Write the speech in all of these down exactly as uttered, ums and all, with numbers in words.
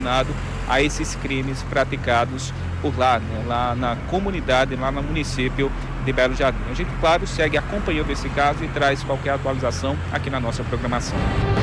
a esses crimes praticados por lá, né, lá na comunidade, lá no município de Belo Jardim. A gente, claro, segue acompanhando esse caso e traz qualquer atualização aqui na nossa programação.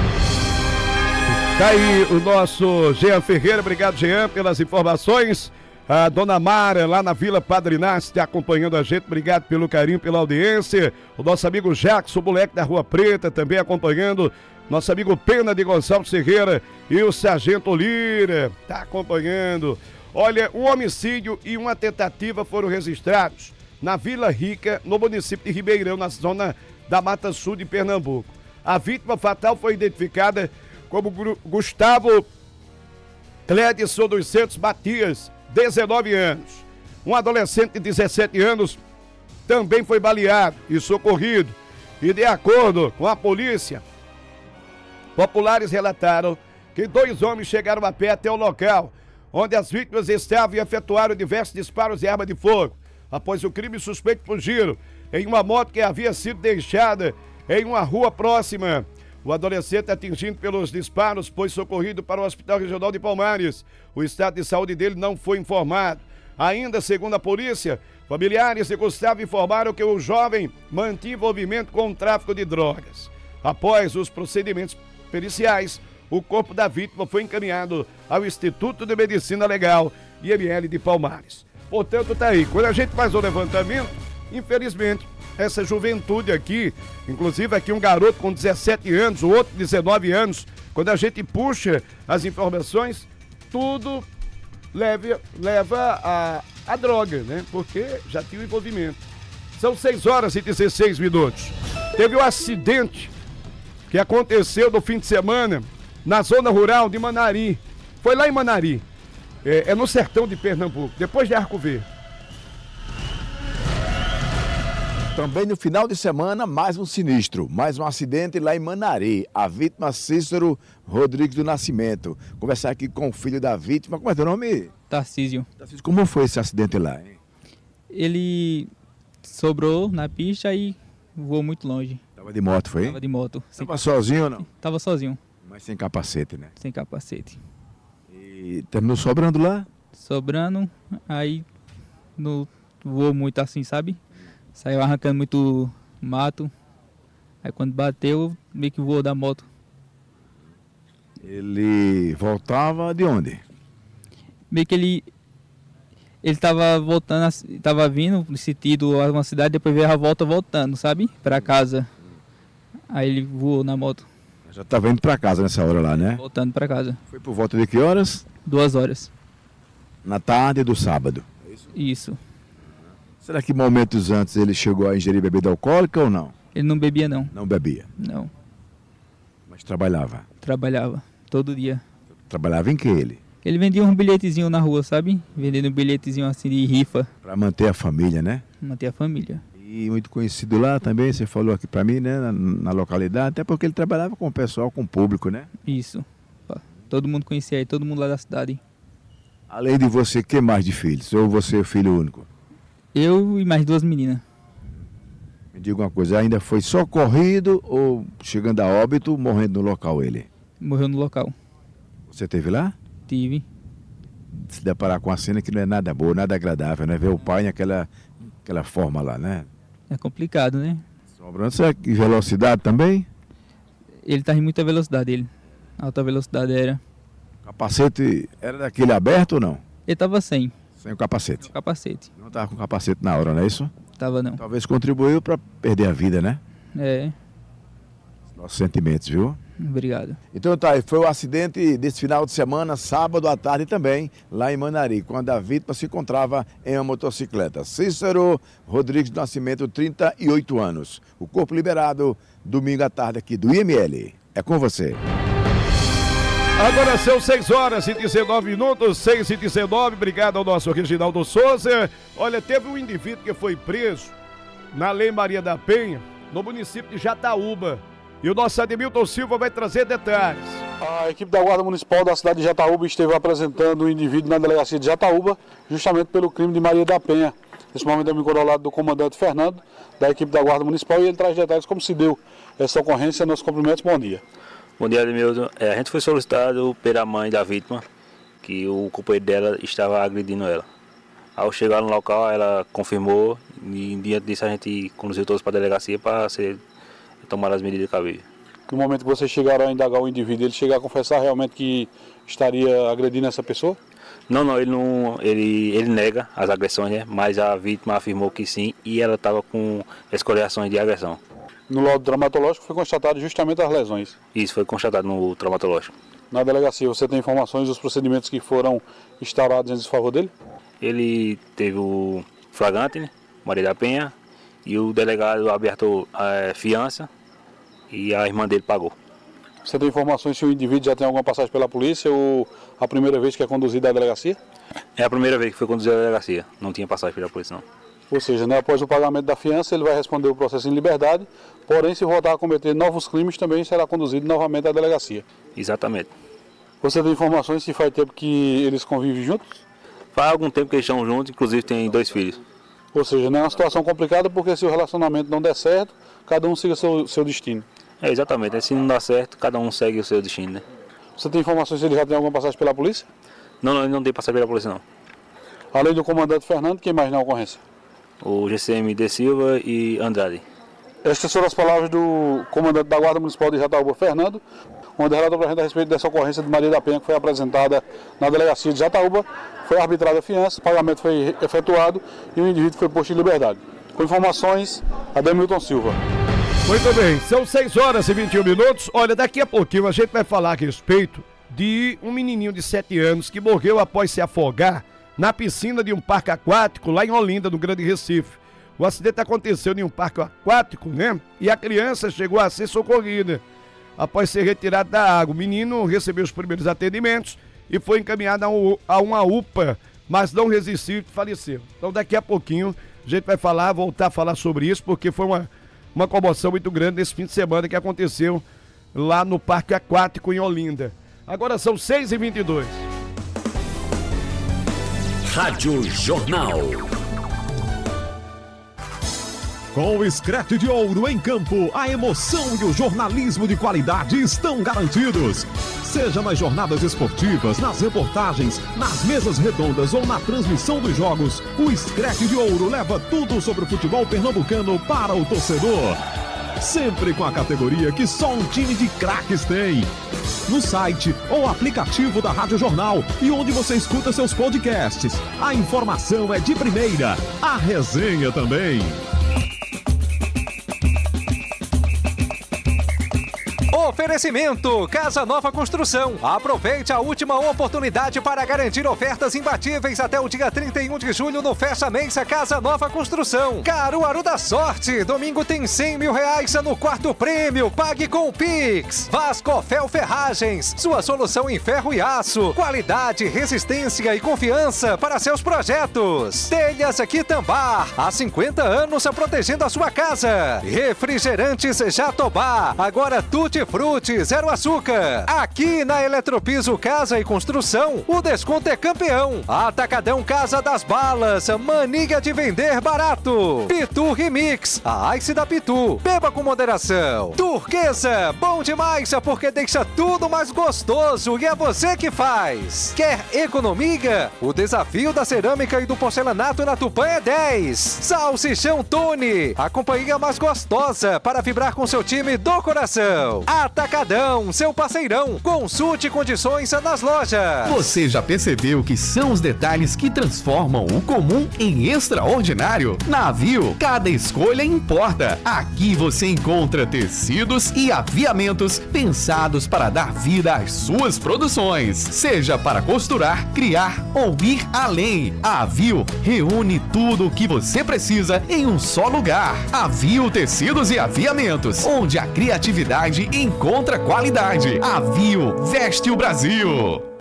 Tá aí o nosso Jean Ferreira, obrigado Jean pelas informações. A dona Mara lá na Vila Padre Inácio está acompanhando a gente, obrigado pelo carinho, pela audiência. O nosso amigo Jackson, o moleque da Rua Preta, também acompanhando. Nosso amigo Pena de Gonçalves Ferreira e o Sargento Lira, tá acompanhando. Olha, um homicídio e uma tentativa foram registrados na Vila Rica, no município de Ribeirão, na zona da Mata Sul de Pernambuco. A vítima fatal foi identificada como Gustavo Clédson dos Santos Matias, dezenove anos. Um adolescente de dezessete anos também foi baleado e socorrido. E de acordo com a polícia, populares relataram que dois homens chegaram a pé até o local onde as vítimas estavam e efetuaram diversos disparos de arma de fogo. Após o crime, os suspeitos fugiram em uma moto que havia sido deixada em uma rua próxima. O adolescente, atingido pelos disparos, foi socorrido para o Hospital Regional de Palmares. O estado de saúde dele não foi informado. Ainda, segundo a polícia, familiares de Gustavo informaram que o jovem mantinha envolvimento com o tráfico de drogas. Após os procedimentos periciais, o corpo da vítima foi encaminhado ao Instituto de Medicina Legal I M L de Palmares. Portanto, tá aí. Quando a gente faz o levantamento, infelizmente, essa juventude aqui, inclusive aqui um garoto com dezessete anos, o outro dezenove anos, quando a gente puxa as informações, tudo leva, leva a, a droga, né? Porque já tinha o envolvimento. São seis horas e dezesseis minutos. Teve um acidente que aconteceu no fim de semana na zona rural de Manari. Foi lá em Manari, é, é no sertão de Pernambuco, depois de Arco Verde. Também no final de semana, mais um sinistro, mais um acidente lá em Manari. A vítima, Cícero Rodrigues do Nascimento. Conversar aqui com o filho da vítima. Como é teu nome? Tarcísio. Tarcísio, como foi esse acidente lá, hein? Ele sobrou na pista e voou muito longe. Tava de moto, foi? Tava de moto. Tava sozinho ou não? Tava sozinho. Mas sem capacete, né? Sem capacete. E terminou sobrando lá? Sobrando, aí no, voou muito assim, sabe? Saiu arrancando muito mato. Aí quando bateu, meio que voou da moto. Ele voltava de onde? Meio que ele... Ele tava voltando, tava vindo no sentido a uma cidade, depois veio a volta voltando, sabe? Pra casa. Aí ele voou na moto. Já estava indo para casa nessa hora lá, né? Voltando para casa. Foi por volta de que horas? Duas horas. Na tarde do sábado. É isso? Isso. Será que momentos antes ele chegou a ingerir bebida alcoólica ou não? Ele não bebia, não. Não bebia? Não. Mas trabalhava? Trabalhava, todo dia. Trabalhava em que ele? Ele vendia um bilhetezinho na rua, sabe? Vendendo um bilhetezinho assim de rifa. Para manter a família, né? Manter a família. E muito conhecido lá também, você falou aqui para mim, né? Na, na localidade, até porque ele trabalhava com o pessoal, com o público, né? Isso. Todo mundo conhecia ele, todo mundo lá da cidade. Além de você, que mais de filhos? Ou você é filho único? Eu e mais duas meninas. Me diga uma coisa, ainda foi socorrido ou chegando a óbito, morrendo no local ele? Morreu no local. Você esteve lá? Tive. Se deparar com a cena que não é nada boa, nada agradável, né? Ver o pai naquela aquela forma lá, né? É complicado, né? Sobrando, será que velocidade também? Ele tá em muita velocidade, ele. Alta velocidade era. Capacete era daquele aberto ou não? Ele tava sem. Sem o capacete? Capacete. Não tava com capacete na hora, não é isso? Tava não. Talvez contribuiu para perder a vida, né? É. Nossos sentimentos, viu? Obrigado. Então tá, foi o acidente desse final de semana, sábado à tarde também, lá em Manari, quando a vítima se encontrava em uma motocicleta. Cícero Rodrigues do Nascimento, trinta e oito anos. O corpo liberado domingo à tarde aqui do I M L. É com você. Agora são seis horas e dezenove minutos, seis e dezenove, obrigado ao nosso Reginaldo Souza. Olha, teve um indivíduo que foi preso na Lei Maria da Penha, no município de Jataúba. E o nosso Ademilton Silva vai trazer detalhes. A equipe da Guarda Municipal da cidade de Jataúba esteve apresentando o indivíduo na delegacia de Jataúba, justamente pelo crime de Maria da Penha. Nesse momento eu me encontro ao lado do comandante Fernando, da equipe da Guarda Municipal, e ele traz detalhes como se deu essa ocorrência. Nossos cumprimentos, bom dia. Bom dia, Ademilton. É, a gente foi solicitado pela mãe da vítima que o companheiro dela estava agredindo ela. Ao chegar no local, ela confirmou e diante disso a gente conduziu todos para a delegacia para ser tomar as medidas cabíveis. No momento que vocês chegaram a indagar o indivíduo, ele chegou a confessar realmente que estaria agredindo essa pessoa? Não, não, ele não, ele, ele nega as agressões, né? Mas a vítima afirmou que sim e ela estava com escoriações de agressão. No laudo traumatológico foi constatado justamente as lesões? Isso foi constatado no traumatológico. Na delegacia você tem informações dos procedimentos que foram instaurados em desfavor dele? Ele teve o flagrante, né? Maria da Penha, e o delegado aberto a fiança e a irmã dele pagou. Você tem informações se o indivíduo já tem alguma passagem pela polícia ou a primeira vez que é conduzido à delegacia? É a primeira vez que foi conduzido à delegacia, não tinha passagem pela polícia não. Ou seja, né, após o pagamento da fiança ele vai responder o processo em liberdade, porém se voltar a cometer novos crimes também será conduzido novamente à delegacia. Exatamente. Você tem informações se faz tempo que eles convivem juntos? Faz algum tempo que eles estão juntos, inclusive tem dois filhos. Ou seja, não é uma situação complicada porque se o relacionamento não der certo, cada um siga seu, seu destino. É, exatamente. Se não dá certo, cada um segue o seu destino, né? Você tem informações se ele já tem alguma passagem pela polícia? Não, não, ele não tem passagem pela polícia, não. Além do comandante Fernando, quem mais na ocorrência? O G C M de Silva e Andrade. Estas foram as palavras do comandante da Guarda Municipal de Jataúba, Fernando, onde relatou para a gente a respeito dessa ocorrência de Maria da Penha, que foi apresentada na delegacia de Jataúba. Foi arbitrada a fiança, o pagamento foi efetuado e o indivíduo foi posto em liberdade. Com informações, Ademilton Silva. Muito bem, são seis horas e vinte e um minutos. Olha, daqui a pouquinho a gente vai falar a respeito de um menininho de sete anos que morreu após se afogar na piscina de um parque aquático lá em Olinda, no Grande Recife. O acidente aconteceu em um parque aquático, né? E a criança chegou a ser socorrida. Após ser retirado da água, o menino recebeu os primeiros atendimentos e foi encaminhado a uma U P A, mas não resistiu e faleceu. Então daqui a pouquinho a gente vai falar, voltar a falar sobre isso, porque foi uma, uma comoção muito grande nesse fim de semana que aconteceu lá no Parque Aquático em Olinda. Agora são seis e vinte e dois. Rádio Jornal. Com o Screte de Ouro em campo, a emoção e o jornalismo de qualidade estão garantidos. Seja nas jornadas esportivas, nas reportagens, nas mesas redondas ou na transmissão dos jogos, o Screte de Ouro leva tudo sobre o futebol pernambucano para o torcedor. Sempre com a categoria que só um time de craques tem. No site ou aplicativo da Rádio Jornal e onde você escuta seus podcasts. A informação é de primeira, a resenha também. Oferecimento Casa Nova Construção. Aproveite a última oportunidade para garantir ofertas imbatíveis até o dia trinta e um de julho no Fecha Mês Casa Nova Construção. Caruaru da Sorte. Domingo tem cem mil reais no quarto prêmio. Pague com o Pix. Vascofel Ferragens. Sua solução em ferro e aço. Qualidade, resistência e confiança para seus projetos. Telhas Quitambar. Há cinquenta anos protegendo a sua casa. Refrigerantes Jatobá. Agora Tutti Frutti, zero açúcar. Aqui na Eletropiso Casa e Construção, o desconto é campeão. Atacadão Casa das Balas, mania de vender barato. Pitu Remix, a Ice da Pitu. Beba com moderação. Turquesa, bom demais porque deixa tudo mais gostoso e é você que faz. Quer economia? O desafio da cerâmica e do porcelanato na Tupã é dez. Salsichão Tony, a companhia mais gostosa para vibrar com seu time do coração. Atacadão, seu parceirão. Consulte condições nas lojas. Você já percebeu que são os detalhes que transformam o comum em extraordinário? Na Aviu, cada escolha importa. Aqui você encontra tecidos e aviamentos pensados para dar vida às suas produções. Seja para costurar, criar ou ir além. A Aviu reúne tudo o que você precisa em um só lugar. Aviu Tecidos e Aviamentos, onde a criatividade encontra qualidade. Aviu veste o Brasil.